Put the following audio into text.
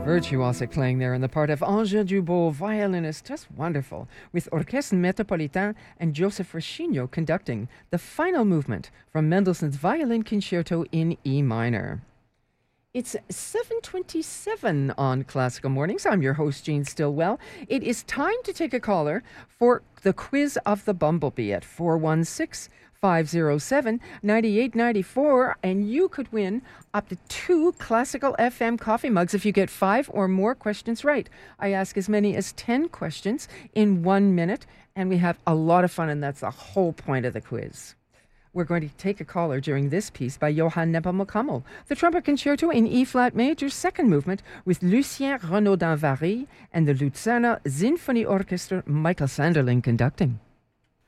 Virtuosic playing there in the part of Angèle Dubois, violinist, just wonderful, with Orchestre Metropolitain and Joseph Racchino conducting the final movement from Mendelssohn's Violin Concerto in E minor. It's 7:27 on Classical Mornings. I'm your host, Jean Stillwell. It is time to take a caller for the quiz of the Bumblebee at 416-507-9894, and you could win up to 2 Classical FM coffee mugs if you get 5 or more questions right. I ask as many as 10 questions in 1 minute, and we have a lot of fun, and that's the whole point of the quiz. We're going to take a caller during this piece by Johann Nepomuk, the trumpet concerto in E-flat major, second movement, with Lucien Renaudin-Vary and the Luzerner Sinfonie Orchestra, Michael Sanderling conducting.